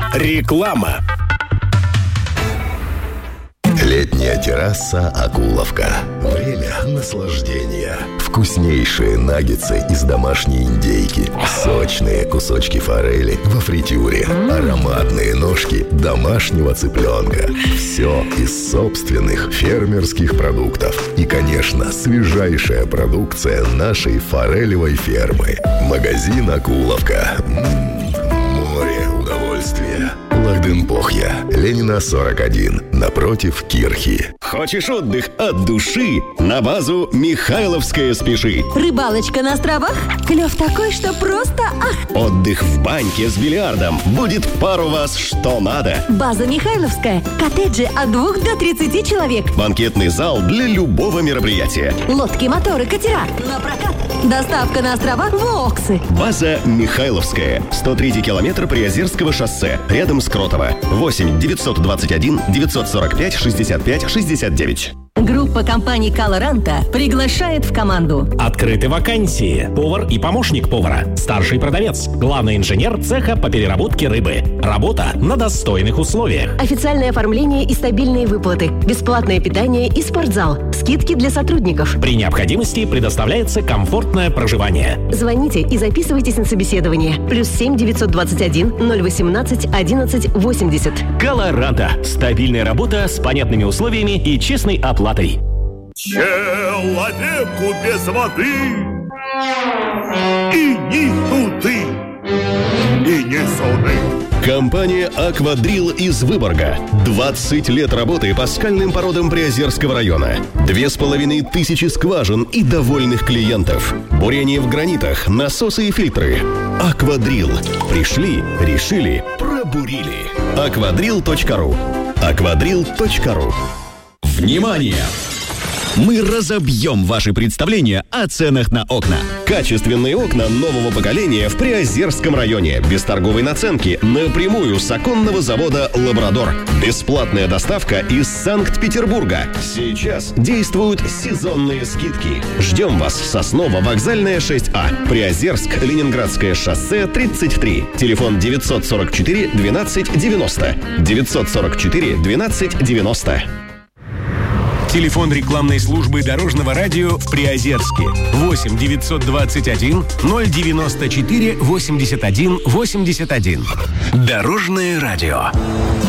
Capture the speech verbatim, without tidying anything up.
Реклама. Летняя терраса «Акуловка». Время наслаждения. Вкуснейшие наггетсы из домашней индейки. Сочные кусочки форели во фритюре. Ароматные ножки домашнего цыпленка. Все из собственных фермерских продуктов. И, конечно, свежайшая продукция нашей форелевой фермы. Магазин «Акуловка». М-м, море удовольствия. Лахденпохья, Ленина, сорок один, напротив Кирхи. Хочешь отдых от души? На базу Михайловская спеши. Рыбалочка на островах? Клев такой, что просто ах! Отдых в баньке с бильярдом. Будет пар у вас что надо. База Михайловская. Коттеджи от двух до тридцати человек. Банкетный зал для любого мероприятия. Лодки, моторы, катера. На прокат. Доставка на острова Воксы. База Михайловская. сто третий километр Приозерского шоссе. Рядом с Кротово. восемь девятьсот двадцать один девятьсот сорок пять шестьдесят пять шестьдесят девять. Группа компаний «Колоранта» приглашает в команду. Открыты вакансии. Повар и помощник повара. Старший продавец. Главный инженер цеха по переработке рыбы. Работа на достойных условиях. Официальное оформление и стабильные выплаты. Бесплатное питание и спортзал. Скидки для сотрудников. При необходимости предоставляется комфортное проживание. Звоните и записывайтесь на собеседование. Плюс семь девятьсот двадцать один ноль восемнадцать одиннадцать восемьдесят. «Колоранта». Стабильная работа с понятными условиями и честной оплатой. Человеку без воды и ни туды, и ни суды. Компания «Аквадрил» из Выборга. двадцать лет работы по скальным породам Приозерского района. Две с половиной тысячи скважин и довольных клиентов. Бурение в гранитах, насосы и фильтры. «Аквадрил». Пришли, решили, пробурили. аквадрил точка ру. аквадрил точка ру. Внимание! Мы разобьем ваши представления о ценах на окна. Качественные окна нового поколения в Приозерском районе. Без торговой наценки. Напрямую с оконного завода «Лабрадор». Бесплатная доставка из Санкт-Петербурга. Сейчас действуют сезонные скидки. Ждем вас. Сосново, Вокзальная, шесть А. Приозерск, Ленинградское шоссе, тридцать три. Телефон девятьсот сорок четыре двенадцать девяносто. девятьсот сорок четыре двенадцать девяносто. Телефон рекламной службы Дорожного радио в Приозерске. восемь девятьсот двадцать один ноль девяносто четыре восемьдесят один восемьдесят один. Дорожное радио.